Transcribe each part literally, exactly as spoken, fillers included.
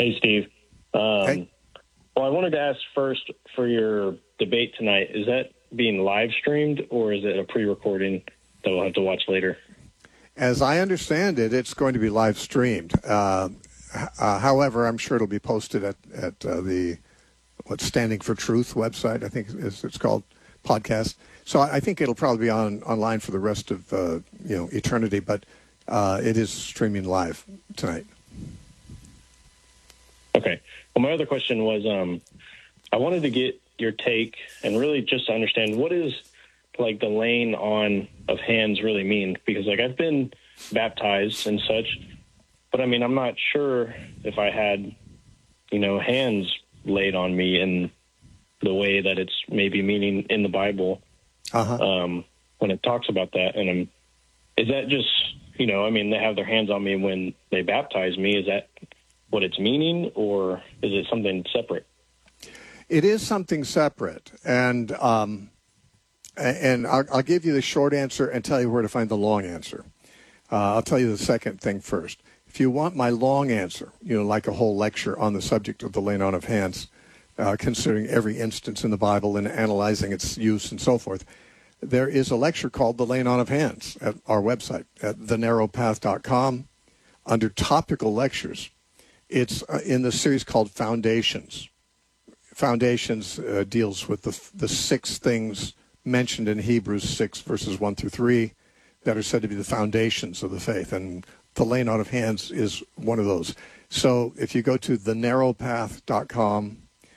Hey, Steve. Um, Hey. Well, I wanted to ask first for your debate tonight. Is that being live streamed or is it a pre-recording that we'll have to watch later? As I understand it, it's going to be live streamed. Uh, uh, however, I'm sure it'll be posted at, at uh, the what's Standing for Truth website, I think is it's called, podcast. So I, I think it'll probably be on online for the rest of uh, you know eternity, but uh, it is streaming live tonight. Okay. Well, my other question was um, I wanted to get your take and really just to understand what is like the laying on of hands really mean? Because like I've been baptized and such, but I mean, I'm not sure if I had, you know, hands laid on me in the way that it's maybe meaning in the Bible Uh-huh. um, when it talks about that. And um, is that just, you know, I mean, they have their hands on me when they baptize me. Is that what it's meaning, or is it something separate? It is something separate, and um, and I'll, I'll give you the short answer and tell you where to find the long answer. Uh, I'll tell you the second thing first. If you want my long answer, you know, like a whole lecture on the subject of the laying on of hands, uh, considering every instance in the Bible and analyzing its use and so forth, there is a lecture called The Laying On of Hands at our website at the narrow path dot com under topical lectures. It's uh, in the series called Foundations. Foundations uh, deals with the the six things mentioned in Hebrews six, verses one through three, that are said to be the foundations of the faith. And the laying on of hands is one of those. So if you go to the narrow path dot com,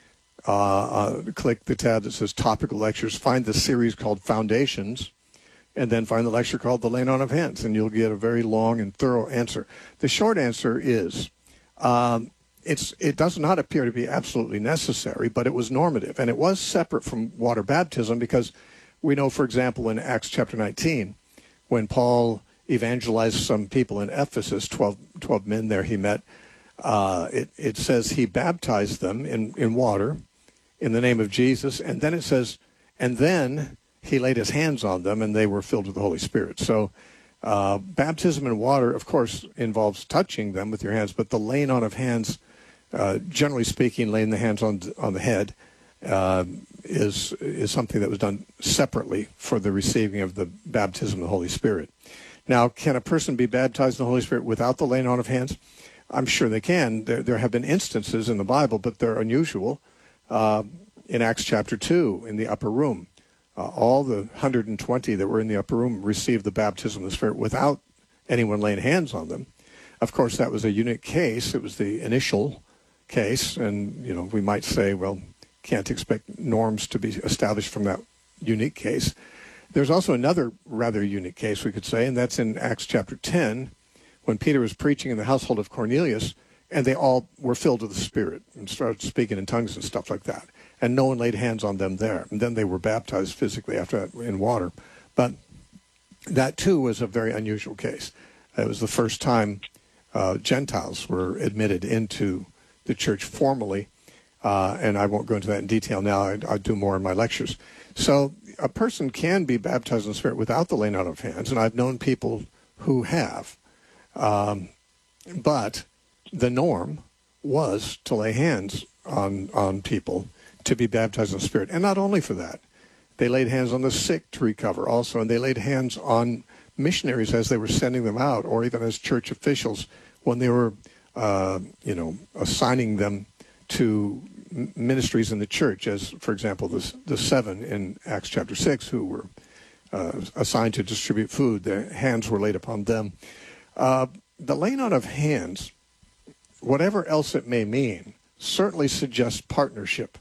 uh, uh, click the tab that says Topical Lectures, find the series called Foundations, and then find the lecture called The Laying On of Hands, and you'll get a very long and thorough answer. The short answer is um, it's it does not appear to be absolutely necessary, but it was normative, and it was separate from water baptism because we know, for example, in Acts chapter nineteen, when Paul evangelized some people in Ephesus, twelve, twelve men there he met, uh, it, it says he baptized them in, in water in the name of Jesus, and then it says, and then he laid his hands on them, and they were filled with the Holy Spirit. So uh, baptism in water, of course, involves touching them with your hands, but the laying on of hands, uh, generally speaking, laying the hands on on the head, uh, is is something that was done separately for the receiving of the baptism of the Holy Spirit. Now, can a person be baptized in the Holy Spirit without the laying on of hands? I'm sure they can. There, there have been instances in the Bible, but they're unusual. Uh, in Acts chapter two, in the upper room, uh, all the one hundred twenty that were in the upper room received the baptism of the Spirit without anyone laying hands on them. Of course, that was a unique case. It was the initial case, and you know we might say, well, can't expect norms to be established from that unique case. There's also another rather unique case, we could say, and that's in Acts chapter ten, when Peter was preaching in the household of Cornelius, and they all were filled with the Spirit and started speaking in tongues and stuff like that. And no one laid hands on them there. And then they were baptized physically after that in water. But that, too, was a very unusual case. It was the first time uh, Gentiles were admitted into the church formally. Uh, and I won't go into that in detail now. I, I'll do more in my lectures. So a person can be baptized in the Spirit without the laying on of hands, and I've known people who have. Um, but the norm was to lay hands on, on people to be baptized in the Spirit. And not only for that. They laid hands on the sick to recover also, and they laid hands on missionaries as they were sending them out, or even as church officials when they were, uh, you know, assigning them to ministries in the church, as, for example, the, the seven in Acts chapter six who were uh, assigned to distribute food. Their hands were laid upon them. Uh, the laying on of hands, whatever else it may mean, certainly suggests partnership.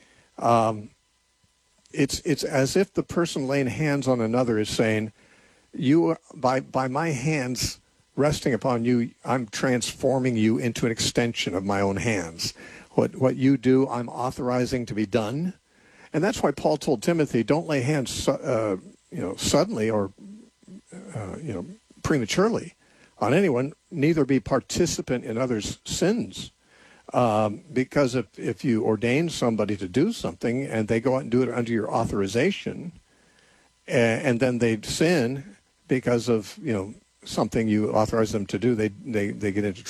Um, it's it's as if the person laying hands on another is saying, "You, by by my hands resting upon you, I'm transforming you into an extension of my own hands. What what you do, I'm authorizing to be done." And that's why Paul told Timothy, "Don't lay hands, uh, you know, suddenly or uh, you know, prematurely on anyone. Neither be participant in others' sins." Um, because if, if you ordain somebody to do something and they go out and do it under your authorization, and, and then they sin because of, you know, something you authorize them to do, they, they, they get into